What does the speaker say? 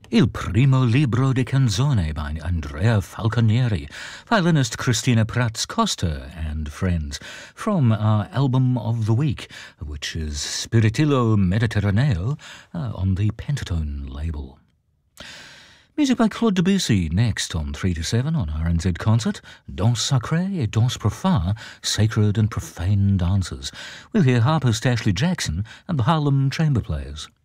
Il primo libro di canzone by Andrea Falconieri, violinist Christina Prats Costa and friends, from our album of the week, which is Spiritillo Mediterraneo on the Pentatone label. Music by Claude Debussy next on 3 to 7 on RNZ Concert. Danse sacrée et danse profane, sacred and profane dances. We'll hear harpist Ashley Jackson and the Harlem Chamber Players.